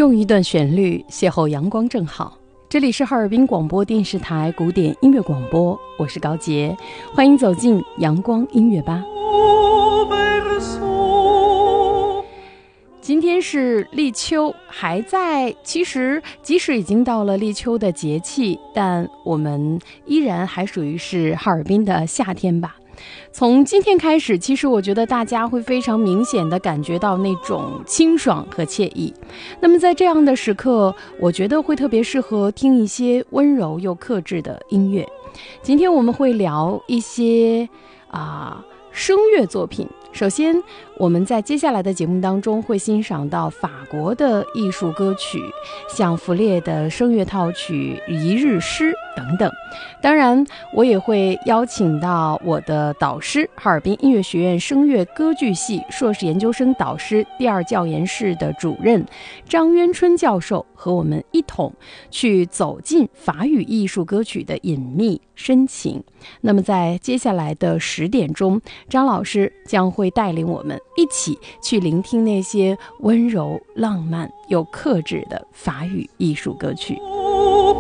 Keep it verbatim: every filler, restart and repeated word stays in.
用一段旋律邂逅阳光正好。这里是哈尔滨广播电视台古典音乐广播，我是高洁，欢迎走进阳光音乐吧。今天是立秋，还在，其实即使已经到了立秋的节气，但我们依然还属于是哈尔滨的夏天吧。从今天开始，其实我觉得大家会非常明显地感觉到那种清爽和惬意。那么在这样的时刻，我觉得会特别适合听一些温柔又克制的音乐。今天我们会聊一些啊、呃、声乐作品。首先，我们在接下来的节目当中会欣赏到法国的艺术歌曲，像弗列的声乐套曲《一日诗》等等。当然，我也会邀请到我的导师，哈尔滨音乐学院声乐歌剧系硕士研究生导师第二教研室的主任张渊春教授，和我们一同去走进法语艺术歌曲的隐秘深情。那么在接下来的十点钟，张老师将会带领我们一起去聆听那些温柔浪漫又克制的法语艺术歌曲。